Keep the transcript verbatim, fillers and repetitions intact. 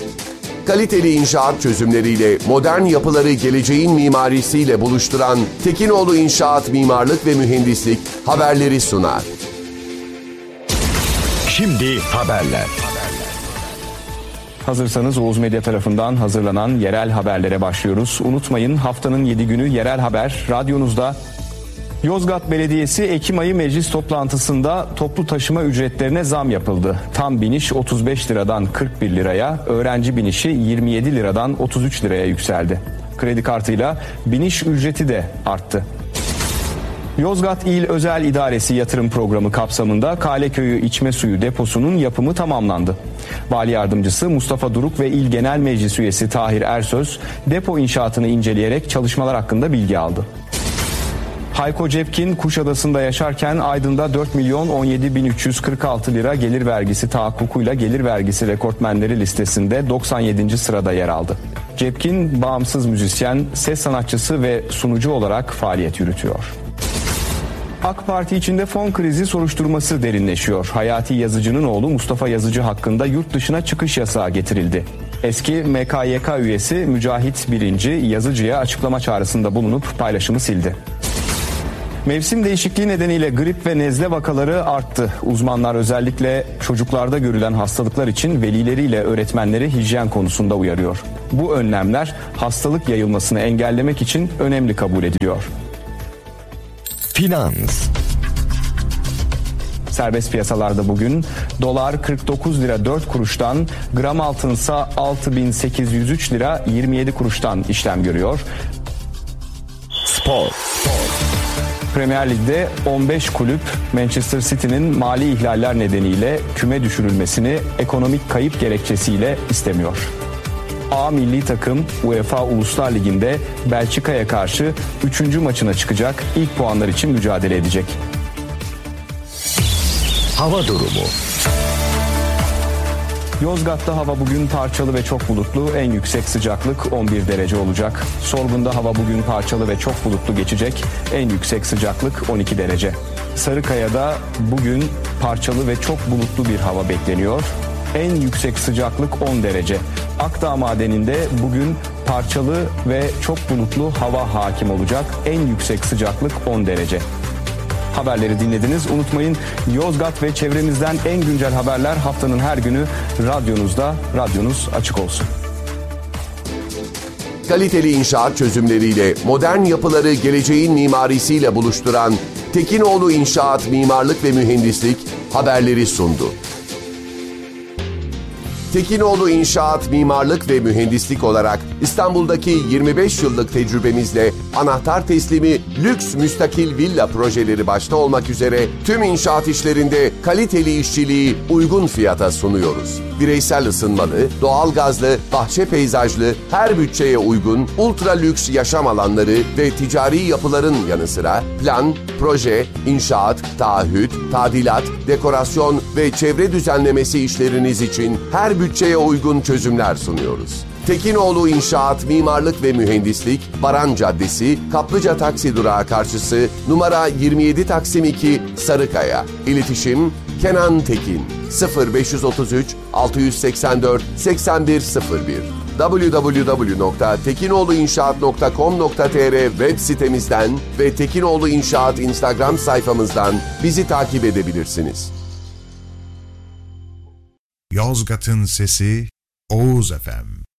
Kaliteli inşaat çözümleriyle modern yapıları geleceğin mimarisiyle buluşturan Tekinoğlu İnşaat Mimarlık ve Mühendislik haberleri sunar. Şimdi haberler. Hazırsanız Oğuz Medya tarafından hazırlanan yerel haberlere başlıyoruz. Unutmayın, haftanın yedi günü yerel haber radyonuzda. Yozgat Belediyesi Ekim ayı meclis toplantısında toplu taşıma ücretlerine zam yapıldı. Tam biniş otuz beş liradan kırk bir liraya, öğrenci binişi yirmi yedi liradan otuz üç liraya yükseldi. Kredi kartıyla biniş ücreti de arttı. Yozgat İl Özel İdaresi Yatırım Programı kapsamında Kaleköy'ü içme suyu deposunun yapımı tamamlandı. Vali Yardımcısı Mustafa Duruk ve İl Genel Meclis Üyesi Tahir Ersöz depo inşaatını inceleyerek çalışmalar hakkında bilgi aldı. Hayko Cepkin Kuşadası'nda yaşarken Aydın'da dört milyon on yedi bin üç yüz kırk altı lira gelir vergisi tahakkukuyla gelir vergisi rekortmenleri listesinde doksan yedinci sırada yer aldı. Cepkin bağımsız müzisyen, ses sanatçısı ve sunucu olarak faaliyet yürütüyor. AK Parti içinde fon krizi soruşturması derinleşiyor. Hayati Yazıcı'nın oğlu Mustafa Yazıcı hakkında yurt dışına çıkış yasağı getirildi. Eski M K Y K üyesi Mücahit Birinci Yazıcı'ya açıklama çağrısında bulunup paylaşımı sildi. Mevsim değişikliği nedeniyle grip ve nezle vakaları arttı. Uzmanlar özellikle çocuklarda görülen hastalıklar için velileriyle öğretmenleri hijyen konusunda uyarıyor. Bu önlemler hastalık yayılmasını engellemek için önemli kabul ediliyor. Finans. Serbest piyasalarda bugün dolar kırk dokuz lira dört kuruştan, gram altınsa altı bin sekiz yüz üç lira yirmi yedi kuruştan işlem görüyor. Spor. Premier Lig'de on beş kulüp Manchester City'nin mali ihlaller nedeniyle küme düşürülmesini ekonomik kayıp gerekçesiyle istemiyor. A milli takım UEFA Uluslar Ligi'nde Belçika'ya karşı üçüncü maçına çıkacak, ilk puanlar için mücadele edecek. Hava durumu. Yozgat'ta hava bugün parçalı ve çok bulutlu, en yüksek sıcaklık on bir derece olacak. Sorgun'da hava bugün parçalı ve çok bulutlu geçecek, en yüksek sıcaklık on iki derece. Sarıkaya'da bugün parçalı ve çok bulutlu bir hava bekleniyor. En yüksek sıcaklık on derece. Akdağ Madeni'nde bugün parçalı ve çok bulutlu hava hakim olacak. En yüksek sıcaklık on derece. Haberleri dinlediniz. Unutmayın, Yozgat ve çevremizden en güncel haberler haftanın her günü radyonuzda. Radyonuz açık olsun. Kaliteli inşaat çözümleriyle modern yapıları geleceğin mimarisiyle buluşturan Tekinoğlu İnşaat Mimarlık ve Mühendislik haberleri sundu. Tekinoğlu İnşaat Mimarlık ve Mühendislik olarak İstanbul'daki yirmi beş yıllık tecrübemizle anahtar teslimi lüks müstakil villa projeleri başta olmak üzere tüm inşaat işlerinde kaliteli işçiliği uygun fiyata sunuyoruz. Bireysel ısınmalı, doğalgazlı, bahçe peyzajlı, her bütçeye uygun ultra lüks yaşam alanları ve ticari yapıların yanı sıra plan, proje, inşaat, taahhüt, tadilat, dekorasyon ve çevre düzenlemesi işleriniz için her bütçeye uygun çözümler sunuyoruz. Tekinoğlu İnşaat Mimarlık ve Mühendislik, Baran Caddesi, Kaplıca Taksi Durağı karşısı, numara yirmi yedi Taksim iki, Sarıkaya. İletişim Kenan Tekin sıfır beş otuz üç altı seksen dört seksen bir sıfır bir double-u double-u double-u nokta tekinoğluinşaat nokta com nokta tr web sitemizden ve Tekinoğlu İnşaat Instagram sayfamızdan bizi takip edebilirsiniz. Yozgat'ın sesi Oğuz F M.